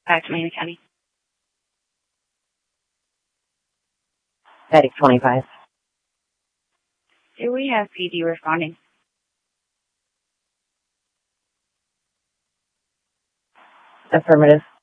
back to Miami County. Medic 25. Do we have PD responding? Affirmative.